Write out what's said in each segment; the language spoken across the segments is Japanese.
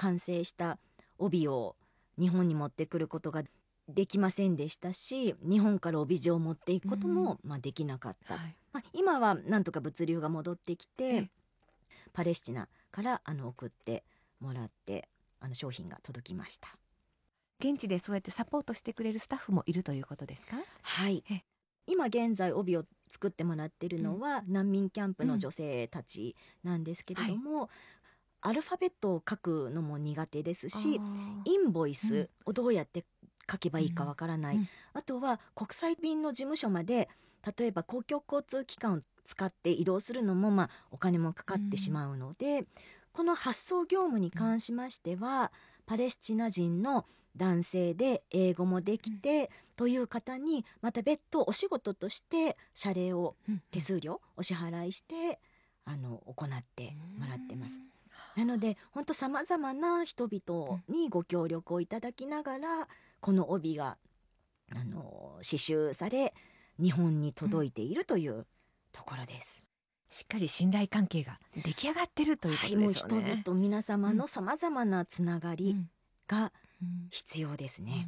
完成した帯を日本に持ってくることができませんでしたし、日本から帯状を持っていくこともできなかった、今はなんとか物流が戻ってきて、パレスチナから送ってもらって商品が届きました。 現地でそうやってサポートしてくれるスタッフもいるということですか？ はい、今現在帯を作ってもらっているのは、難民キャンプの女性たちなんですけれども、アルファベットを書くのも苦手ですし、インボイスをどうやって書けばいいかわからない、あとは国際便の事務所まで例えば公共交通機関を使って移動するのもお金もかかってしまうので、この発送業務に関しましては、パレスチナ人の男性で英語もできて、という方にまた別途お仕事として謝礼を、手数料お支払いして行ってもらってます。なので本当さまざまな人々にご協力をいただきながら、この帯が刺繍され日本に届いているというところです。 しっかり信頼関係が出来上がってるということですよね。 もう人々皆様のさまざまなつながりが必要ですね。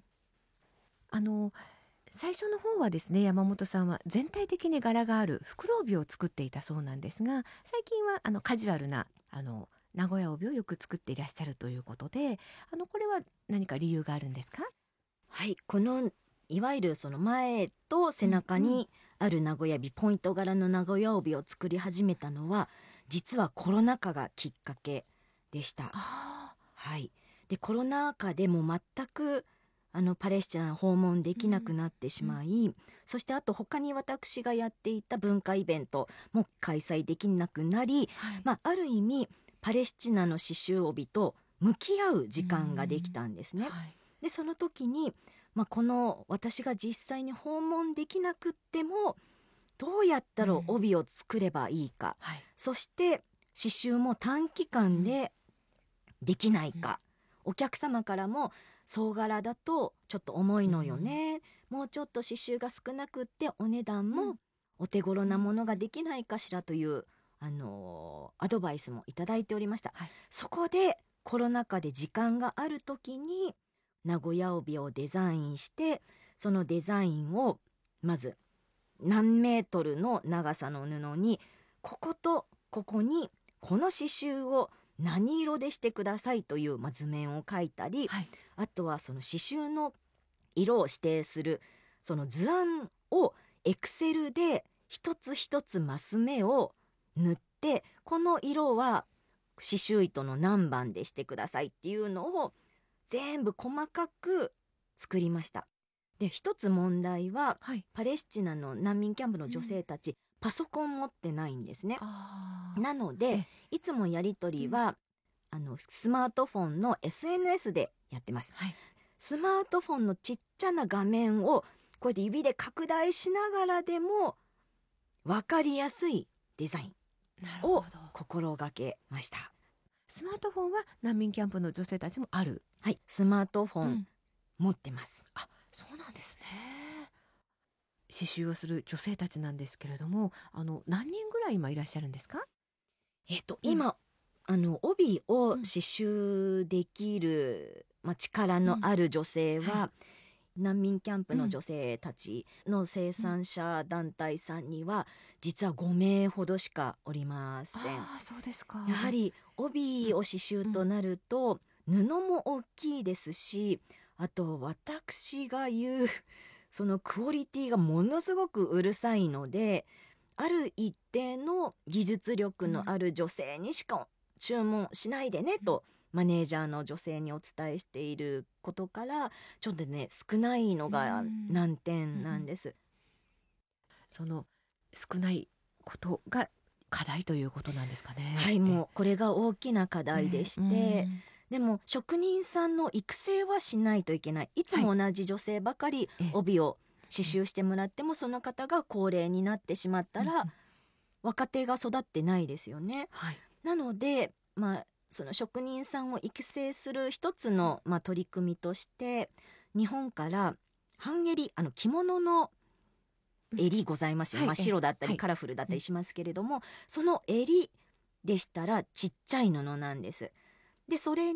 最初の方はですね、山本さんは全体的に柄がある袋帯を作っていたそうなんですが、最近はカジュアルな名古屋帯をよく作っていらっしゃるということで、これは何か理由があるんですか？ はい、このいわゆるその前と背中にある名古屋帯、ポイント柄の名古屋帯を作り始めたのは実はコロナ禍がきっかけでした。でコロナ禍でも全くパレスチナ訪問できなくなってしまい、そしてあと他に私がやっていた文化イベントも開催できなくなり、ある意味パレスチナの刺繍帯と向き合う時間ができたんですね。でその時に、この私が実際に訪問できなくってもどうやったら帯を作ればいいか、そして刺繍も短期間でできないか、お客様からも総柄だとちょっと重いのよね、もうちょっと刺繍が少なくってお値段もお手頃なものができないかしらというアドバイスもいただいておりました。そこでコロナ禍で時間がある時に名古屋帯をデザインして、そのデザインをまず何メートルの長さの布にこことここにこの刺繍を何色でしてくださいという、図面を描いたり、あとはその刺繍の色を指定するその図案をエクセルで一つ一つマス目を塗って、この色は刺繍糸の何番でしてくださいっていうのを全部細かく作りました。で一つ問題は、パレスチナの難民キャンプの女性たち、パソコン持ってないんですね。なのでいつもやり取りは、スマートフォンの SNS でやってます。スマートフォンのちっちゃな画面をこうやって指で拡大しながらでも分かりやすいデザインを心がけました。 スマートフォンは難民キャンプの女性たちもある？ スマートフォン持ってます。 そうなんですね。刺繍をする女性たちなんですけれども、何人ぐらい今いらっしゃるんですか？ 今帯を刺繍できる、力のある女性は、難民キャンプの女性たちの生産者団体さんには実は5名ほどしかおりません。 そうですか。 やはり帯を刺繍となると、布も大きいですし、あと私が言うそのクオリティがものすごくうるさいので、ある一定の技術力のある女性にしか注文しないでねと、マネージャーの女性にお伝えしていることから、ちょっとね少ないのが難点なんです。 その少ないことが課題ということなんですかね。 もうこれが大きな課題でして、でも職人さんの育成はしないといけない。いつも同じ女性ばかり帯を刺繍してもらっても、その方が高齢になってしまったら、若手が育ってないですよね。なのでその職人さんを育成する一つの、取り組みとして、日本から半襟着物の襟ございますよ、白だったりカラフルだったりしますけれども、その襟でしたらちっちゃい布なんです。でそれ